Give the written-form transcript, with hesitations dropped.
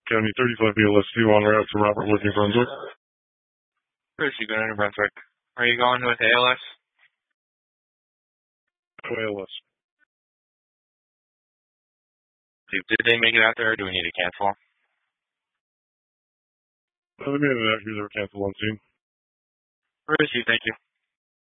County 35 BLS2 on route to Robert Wood, New Brunswick. Bruce, you go to New Brunswick. Are you going with ALS? ALS. Did they make it out there, or do we need to cancel? Let me have an actually they were canceled on scene. Bruce, thank you.